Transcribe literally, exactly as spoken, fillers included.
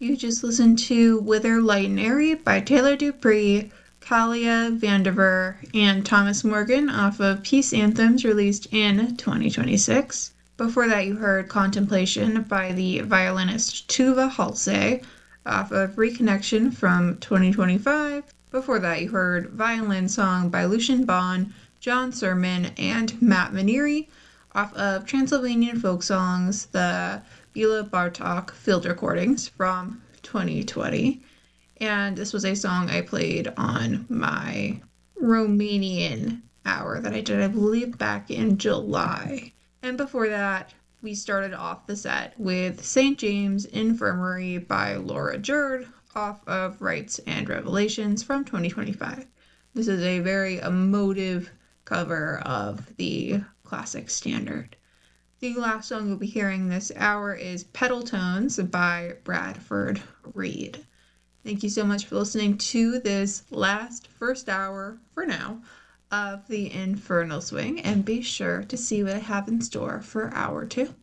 You just listened to Wither, Light and Airy by Taylor Dupree, Kalia Vandiver, and Thomas Morgan off of Peace Anthems released in twenty twenty-six. Before that you heard Contemplation by the violinist Tuva Halsey off of Reconnection from twenty twenty-five. Before that you heard Violin Song by Lucian Bond, John Sermon, and Matt Maneri off of Transylvanian Folk Songs, the Bela Bartok field recordings from twenty twenty. And this was a song I played on my Romanian hour that I did, I believe, back in July. And before that, we started off the set with Saint James Infirmary by Laura Jerd off of Rites and Revelations from twenty twenty-five. This is a very emotive cover of the classic standard. The last song you'll be hearing this hour is Pedal Tones by Bradford Reed. Thank you so much for listening to this last first hour, for now, of the Infernal Swing, and be sure to see what I have in store for hour two.